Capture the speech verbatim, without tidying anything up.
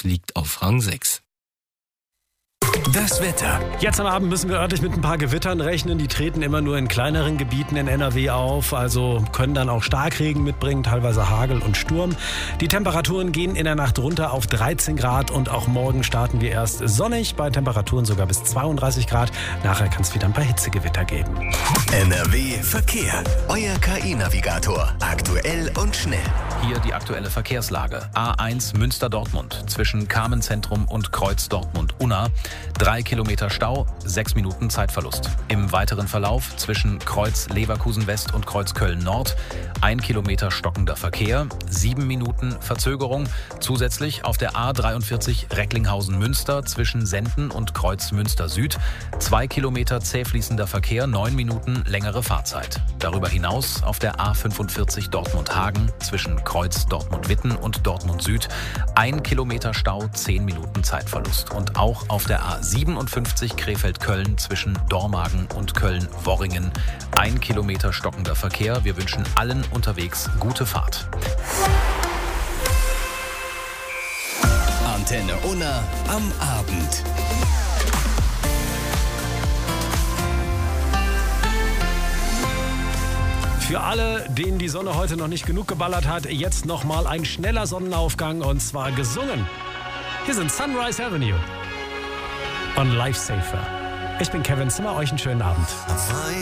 Rheinland-Pfalz liegt auf Rang sechs. Das Wetter. Jetzt am Abend müssen wir örtlich mit ein paar Gewittern rechnen. Die treten immer nur in kleineren Gebieten in N R W auf, also können dann auch Starkregen mitbringen, teilweise Hagel und Sturm. Die Temperaturen gehen in der Nacht runter auf dreizehn Grad und auch morgen starten wir erst sonnig, bei Temperaturen sogar bis zweiunddreißig Grad. Nachher kann es wieder ein paar Hitzegewitter geben. N R W Verkehr. Euer K I-Navigator. Aktuell und schnell. Hier die aktuelle Verkehrslage. A eins Münster-Dortmund zwischen Carmenzentrum und Kreuz Dortmund-Unna. Drei Kilometer Stau, sechs Minuten Zeitverlust. Im weiteren Verlauf zwischen Kreuz Leverkusen-West und Kreuz Köln-Nord ein Kilometer stockender Verkehr, sieben Minuten Verzögerung. Zusätzlich auf der A dreiundvierzig Recklinghausen-Münster zwischen Senden und Kreuz Münster-Süd zwei Kilometer zäh fließender Verkehr, neun Minuten längere Fahrzeit. Darüber hinaus auf der A fünfundvierzig Dortmund-Hagen zwischen Kreuz Dortmund-Witten und Dortmund-Süd ein Kilometer Stau, zehn Minuten Zeitverlust. Und auch auf der A siebenundfünfzig Krefeld-Köln zwischen Dormagen und Köln-Worringen ein Kilometer stockender Verkehr. Wir wünschen allen unterwegs gute Fahrt. Antenne Unna am Abend. Für alle, denen die Sonne heute noch nicht genug geballert hat, jetzt nochmal ein schneller Sonnenaufgang und zwar gesungen. Hier sind Sunrise Avenue und Lifesaver. Ich bin Kevin Zimmer, euch einen schönen Abend.